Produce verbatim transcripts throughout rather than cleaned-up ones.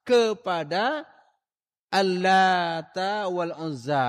kepada Al-Lata wal-Uzza.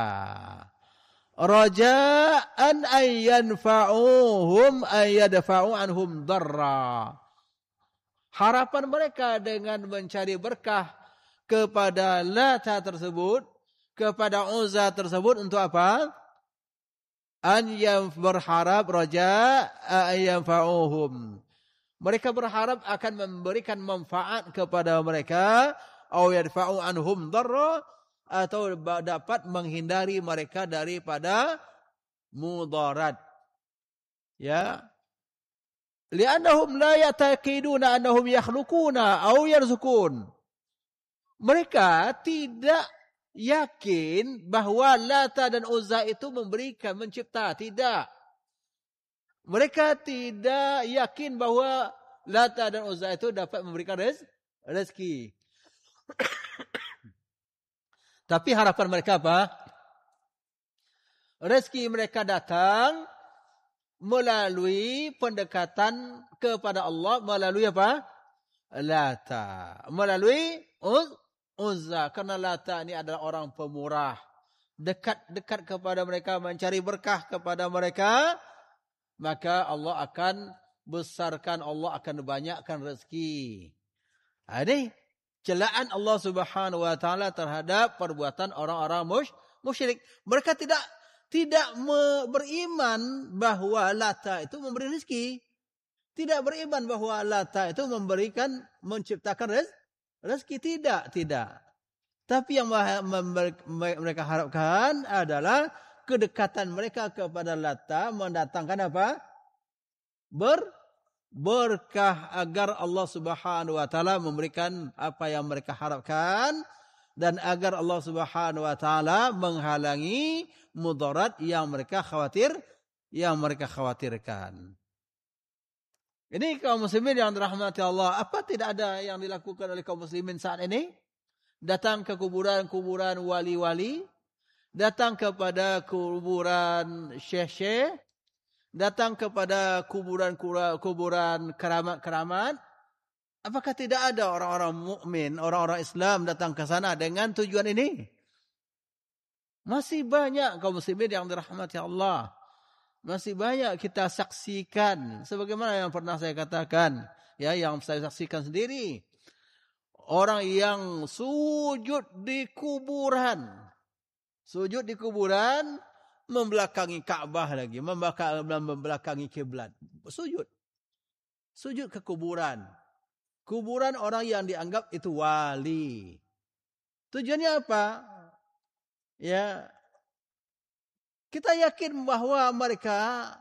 Raja'an an yanfa'uhum an yadfa'u anhum darra. Harapan mereka dengan mencari berkah kepada Lata tersebut, kepada Uzza tersebut untuk apa? An yang berharap raja an yanfa'uhum. Mereka berharap akan memberikan manfaat kepada mereka, au yadfa'u anhum darra, atau dapat menghindari mereka daripada mudarat. Ya. Li'annahum la yataqiduna annahum yakhluquna aw yarzukun. Mereka tidak yakin bahwa Lata dan Uzza itu memberikan, mencipta, tidak. Mereka tidak yakin bahwa Lata dan Uzza itu dapat memberikan rez, rezeki. Tapi harapan mereka apa? Rezeki mereka datang melalui pendekatan kepada Allah, melalui apa? Lata. Melalui Uzza. Karena Lata ini adalah orang pemurah. Dekat-dekat kepada mereka, mencari berkah kepada mereka. Maka Allah akan besarkan, Allah akan banyakkan rezeki. Ini celaan Allah Subhanahu wa taala terhadap perbuatan orang-orang musyrik. Mereka tidak tidak beriman bahwa Lata itu memberi rezeki. Tidak beriman bahwa Lata itu memberikan, menciptakan rez, rezeki. Tidak, tidak. Tapi yang mereka harapkan adalah kedekatan mereka kepada Lata mendatangkan apa? Ber, berkah agar Allah Subhanahu wa taala memberikan apa yang mereka harapkan. Dan agar Allah Subhanahu wa taala menghalangi mudarat yang mereka khawatir, yang mereka khawatirkan. Ini kaum muslimin yang dirahmati Allah, apa tidak ada yang dilakukan oleh kaum muslimin saat ini? Datang ke kuburan-kuburan wali-wali, datang kepada kuburan syekh-syekh, datang kepada kuburan-kuburan keramat-keramat. Apakah tidak ada orang-orang mukmin, orang-orang Islam datang ke sana dengan tujuan ini? Masih banyak kaum muslimin yang dirahmati Allah. Masih banyak kita saksikan. Sebagaimana yang pernah saya katakan. Ya, yang saya saksikan sendiri. Orang yang sujud di kuburan. Sujud di kuburan. Membelakangi Ka'bah lagi. Membelakangi kiblat. Sujud. Sujud ke kuburan. Kuburan orang yang dianggap itu wali. Tujuannya apa? Ya, kita yakin bahwa mereka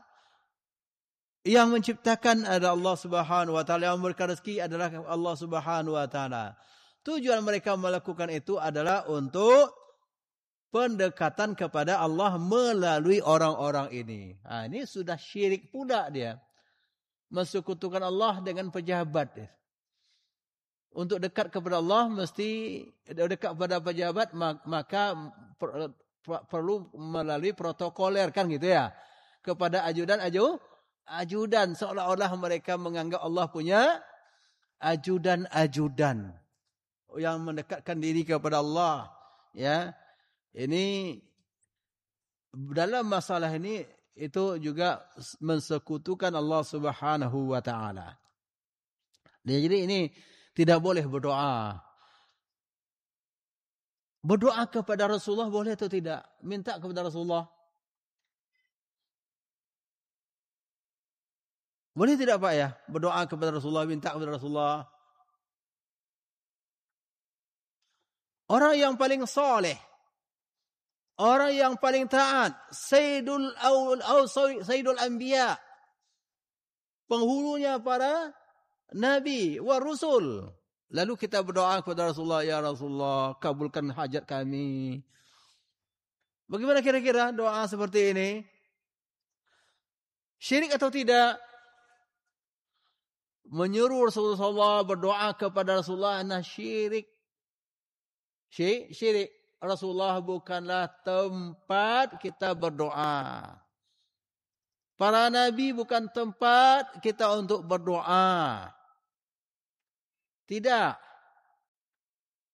yang menciptakan adalah Allah Subhanahu wa taala, yang memberikan rezeki adalah Allah Subhanahu wa taala. Tujuan mereka melakukan itu adalah untuk pendekatan kepada Allah melalui orang-orang ini. Nah, ini sudah syirik pula dia. Mensekutukan Allah dengan pejabat. Untuk dekat kepada Allah mesti dekat kepada pejabat, maka per, per, perlu melalui protokoler kan gitu ya. Kepada ajudan aju ajudan seolah-olah mereka menganggap Allah punya ajudan-ajudan yang mendekatkan diri kepada Allah, ya. Ini dalam masalah ini itu juga mensekutukan Allah Subhanahu wa taala. Jadi ini tidak boleh berdoa. Berdoa kepada Rasulullah boleh atau tidak? Minta kepada Rasulullah. Boleh tidak Pak ya? Berdoa kepada Rasulullah, minta kepada Rasulullah. Orang yang paling saleh, orang yang paling taat, Sayyidul Aul au Sayyidul Anbiya, penghulunya para Nabi wa Rasul. Lalu kita berdoa kepada Rasulullah, ya Rasulullah, kabulkan hajat kami. Bagaimana kira-kira doa seperti ini? Syirik atau tidak? Menyuruh Rasulullah berdoa kepada Rasulullah, nah syirik. Syirik, syirik. Rasulullah bukanlah tempat kita berdoa. Para Nabi bukan tempat kita untuk berdoa. Tidak.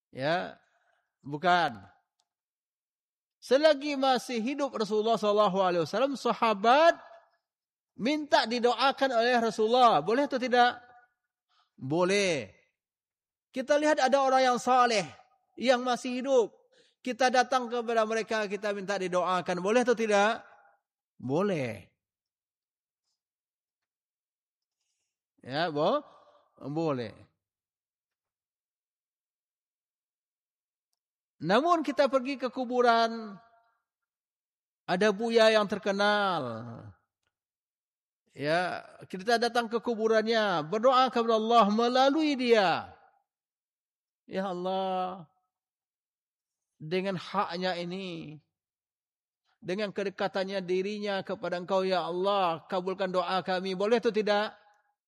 Ya, bukan. Selagi masih hidup Rasulullah sallallahu alaihi wasallam, sahabat minta didoakan oleh Rasulullah. Boleh atau tidak? Boleh. Kita lihat ada orang yang saleh, yang masih hidup. Kita datang kepada mereka, kita minta didoakan. Boleh atau tidak? Boleh. Ya, bo? Boleh. Namun kita pergi ke kuburan, ada buya yang terkenal. Ya, kita datang ke kuburannya, berdoa kepada Allah melalui dia. Ya Allah, dengan haknya ini, dengan kedekatannya dirinya kepada Engkau ya Allah, kabulkan doa kami. Boleh atau tidak?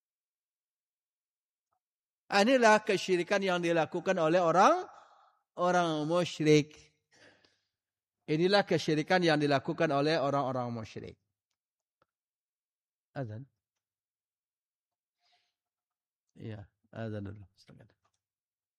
Inilah kesyirikan yang dilakukan oleh orang orang musyrik. Inilah kesyirikan yang dilakukan oleh orang-orang musyrik. Azan. Iya, azan dulu. Silakan.